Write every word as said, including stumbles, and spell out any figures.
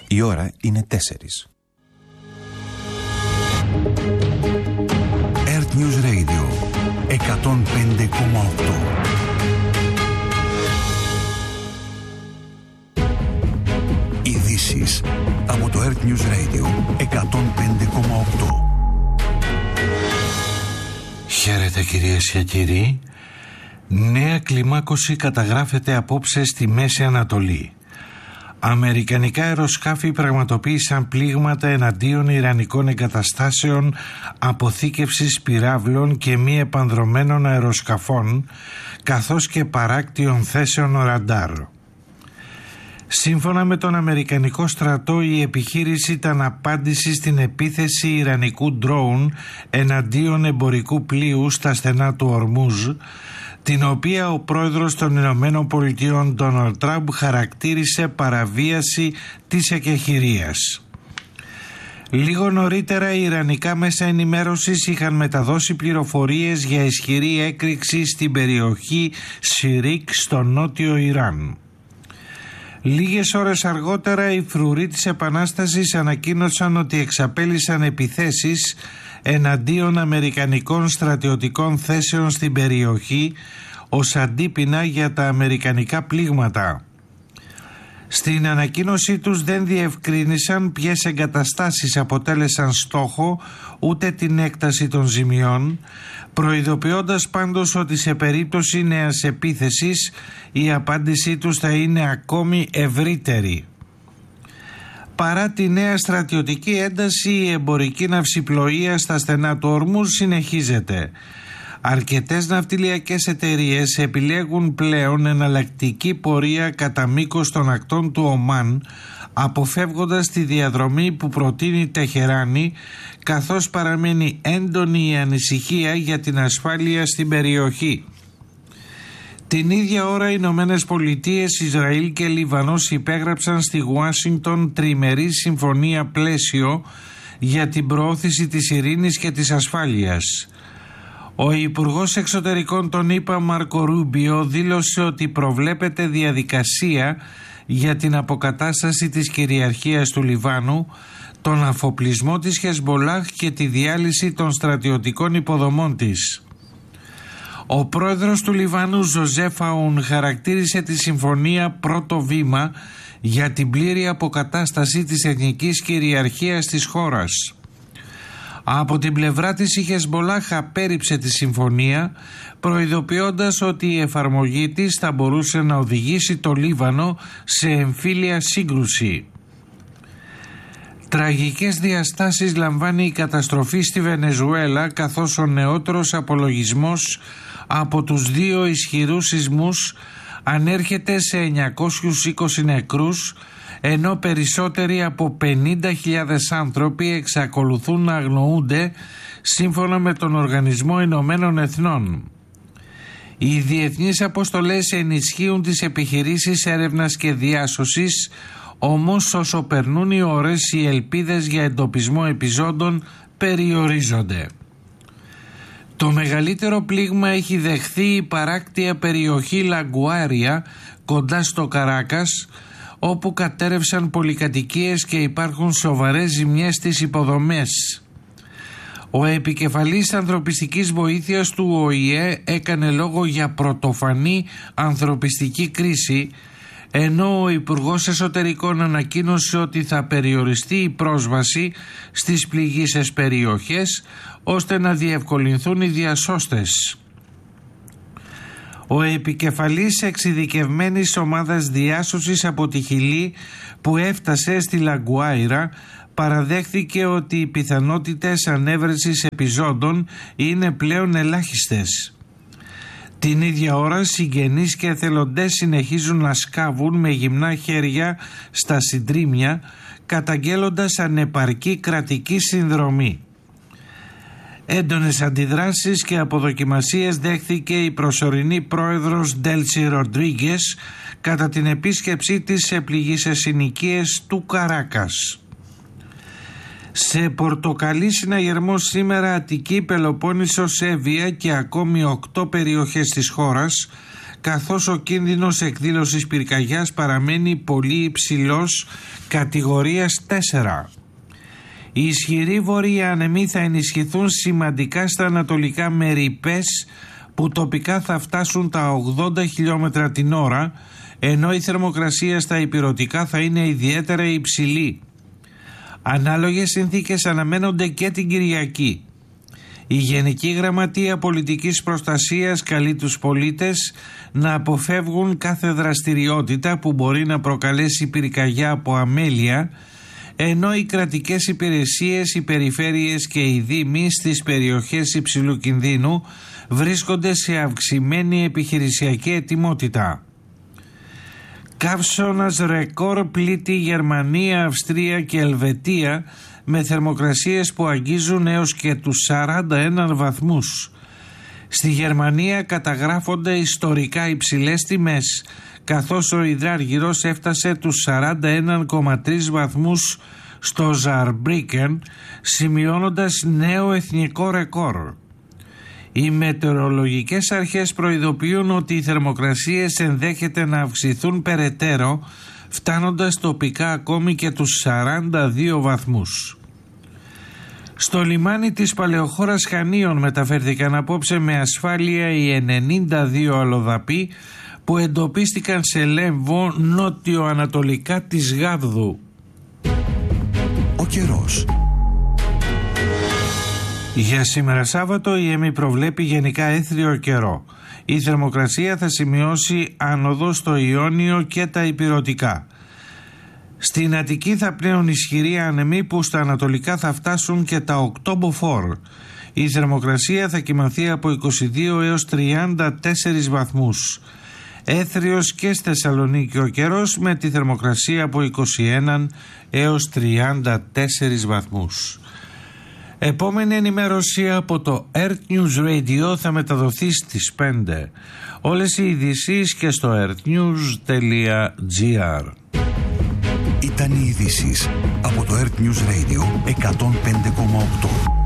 Η ώρα είναι τέσσερις. Earth News Radio εκατόν πέντε κόμμα οκτώ. Ειδήσεις από το Earth News Radio εκατόν πέντε κόμμα οκτώ. Χαίρετε κυρίες και κύριοι. Νέα κλιμάκωση καταγράφεται απόψε στη Μέση Ανατολή. Αμερικανικά αεροσκάφη πραγματοποίησαν πλήγματα εναντίον ιρανικών εγκαταστάσεων αποθήκευσης πυράβλων και μη επανδρωμένων αεροσκαφών, καθώς και παράκτιων θέσεων ραντάρ. Σύμφωνα με τον Αμερικανικό στρατό, η επιχείρηση ήταν απάντηση στην επίθεση ιρανικού ντρόουν εναντίον εμπορικού πλοίου στα στενά του Ορμούζ, την οποία ο πρόεδρος των Ηνωμένων Πολιτειών Ντόναλντ Τραμπ χαρακτήρισε παραβίαση της εκεχηρίας. Λίγο νωρίτερα οι ιρανικά μέσα ενημέρωσης είχαν μεταδώσει πληροφορίες για ισχυρή έκρηξη στην περιοχή Σιρίκ στο νότιο Ιράν. Λίγες ώρες αργότερα οι φρουροί της Επανάστασης ανακοίνωσαν ότι εξαπέλυσαν επιθέσεις εναντίον αμερικανικών στρατιωτικών θέσεων στην περιοχή ως αντίπεινα για τα αμερικανικά πλήγματα. Στην ανακοίνωσή τους δεν διευκρίνησαν ποιες εγκαταστάσεις αποτέλεσαν στόχο ούτε την έκταση των ζημιών, προειδοποιώντας πάντως ότι σε περίπτωση νέας επίθεσης η απάντησή τους θα είναι ακόμη ευρύτερη. Παρά τη νέα στρατιωτική ένταση, η εμπορική ναυσιπλοεία στα στενά του Ορμούζ συνεχίζεται. Αρκετές ναυτιλιακές εταιρείες επιλέγουν πλέον εναλλακτική πορεία κατά μήκος των ακτών του Ομάν, αποφεύγοντας τη διαδρομή που προτείνει η Τεχεράνη, καθώς παραμένει έντονη η ανησυχία για την ασφάλεια στην περιοχή. Την ίδια ώρα οι Ηνωμένες Πολιτείες, Ισραήλ και Λιβανός υπέγραψαν στη Ουάσιγκτον τριμερή συμφωνία πλαίσιο για την προώθηση της ειρήνης και της ασφάλειας. Ο Υπουργός Εξωτερικών των ΗΠΑ Μάρκο Ρούμπιο δήλωσε ότι προβλέπεται διαδικασία για την αποκατάσταση της κυριαρχίας του Λιβάνου, τον αφοπλισμό της Χεσμπολάχ και τη διάλυση των στρατιωτικών υποδομών της. Ο πρόεδρος του Λιβάνου Ζωζέφ Αούν χαρακτήρισε τη συμφωνία πρώτο βήμα για την πλήρη αποκατάσταση της εθνικής κυριαρχίας της χώρας. Από την πλευρά της η Χεσμπολάχ απέρριψε τη συμφωνία, προειδοποιώντας ότι η εφαρμογή της θα μπορούσε να οδηγήσει το Λίβανο σε εμφύλια σύγκρουση. Τραγικές διαστάσεις λαμβάνει η καταστροφή στη Βενεζουέλα, καθώς ο νεότερος απολογισμός από τους δύο ισχυρούς σεισμούς ανέρχεται σε εννιακόσιους είκοσι νεκρούς, ενώ περισσότεροι από πενήντα χιλιάδες άνθρωποι εξακολουθούν να αγνοούνται, σύμφωνα με τον Οργανισμό Ηνωμένων Εθνών. Οι διεθνείς αποστολές ενισχύουν τις επιχειρήσεις έρευνας και διάσωσης, όμως όσο περνούν οι ώρες οι ελπίδες για εντοπισμό επιζώντων περιορίζονται. Το μεγαλύτερο πλήγμα έχει δεχθεί η παράκτια περιοχή Λαγκουάρια κοντά στο Καράκας, όπου κατέρευσαν πολυκατοικίες και υπάρχουν σοβαρές ζημιές στις υποδομές. Ο επικεφαλής ανθρωπιστικής βοήθειας του Ο Η Ε έκανε λόγο για πρωτοφανή ανθρωπιστική κρίση, ενώ ο Υπουργός Εσωτερικών ανακοίνωσε ότι θα περιοριστεί η πρόσβαση στις πληγείσες περιοχές ώστε να διευκολυνθούν οι διασώστες. Ο επικεφαλής εξειδικευμένης ομάδας διάσωσης από τη Χιλή που έφτασε στη Λαγκουάιρα παραδέχθηκε ότι οι πιθανότητες ανέβρεσης επιζώντων είναι πλέον ελάχιστες. Την ίδια ώρα συγγενείς και εθελοντές συνεχίζουν να σκάβουν με γυμνά χέρια στα συντρίμμια, καταγγέλλοντας ανεπαρκή κρατική συνδρομή. Έντονες αντιδράσεις και αποδοκιμασίες δέχθηκε η προσωρινή πρόεδρος Ντέλσι Ροντρίγκες κατά την επίσκεψή της σε πληγείσες συνοικίες του Καράκας. Σε πορτοκαλί συναγερμό σήμερα Αττική, Πελοπόννησος, Εύβοια και ακόμη οκτώ περιοχές της χώρας καθώς ο κίνδυνος εκδήλωσης πυρκαγιάς παραμένει πολύ υψηλός, κατηγορίας τέσσερα. Οι ισχυροί βόρειοι άνεμοι θα ενισχυθούν σημαντικά στα ανατολικά μερίπες που τοπικά θα φτάσουν τα ογδόντα χιλιόμετρα την ώρα, ενώ η θερμοκρασία στα ηπειρωτικά θα είναι ιδιαίτερα υψηλή. Ανάλογες συνθήκες αναμένονται και την Κυριακή. Η Γενική Γραμματεία Πολιτικής Προστασίας καλεί τους πολίτες να αποφεύγουν κάθε δραστηριότητα που μπορεί να προκαλέσει πυρκαγιά από αμέλεια, ενώ οι κρατικές υπηρεσίες, οι περιφέρειες και οι δήμοι στις περιοχές υψηλού κινδύνου βρίσκονται σε αυξημένη επιχειρησιακή ετοιμότητα. Καύσωνας ρεκόρ πλήττει Γερμανία, Αυστρία και Ελβετία με θερμοκρασίες που αγγίζουν έως και τους σαράντα ένα βαθμούς. Στη Γερμανία καταγράφονται ιστορικά υψηλές τιμές, καθώς ο υδράργυρος έφτασε τους σαράντα ένα κόμμα τρία βαθμούς στο Ζαρμπρίκεν, σημειώνοντας νέο εθνικό ρεκόρ. Οι μετεωρολογικές αρχές προειδοποιούν ότι οι θερμοκρασίες ενδέχεται να αυξηθούν περαιτέρω, φτάνοντας τοπικά ακόμη και τους σαράντα δύο βαθμούς. Στο λιμάνι της Παλαιοχώρας Χανίων μεταφέρθηκαν απόψε με ασφάλεια οι ενενήντα δύο αλλοδαποί που εντοπίστηκαν σε Λέμβο νότιο-ανατολικά της Γάβδου. Ο καιρός. Για σήμερα Σάββατο η ΕΜΗ προβλέπει γενικά έθριο καιρό. Η θερμοκρασία θα σημειώσει άνοδο στο Ιόνιο και τα ηπειρωτικά. Στην Αττική θα πνέουν ισχυροί άνεμοι που στα ανατολικά θα φτάσουν και τα οκτώ μποφόρ. Η θερμοκρασία θα κυμανθεί από είκοσι δύο έως τριάντα τέσσερις βαθμούς. Έθριος και στη Θεσσαλονίκη ο καιρός με τη θερμοκρασία από είκοσι ένα έως τριάντα τέσσερις βαθμούς. Επόμενη ενημέρωση από το Earth News Radio θα μεταδοθεί στις πέντε. Όλες οι ειδήσεις και στο earthnews τελεία gr. Ήταν οι ειδήσεις από το Earth News Radio εκατόν πέντε κόμμα οκτώ.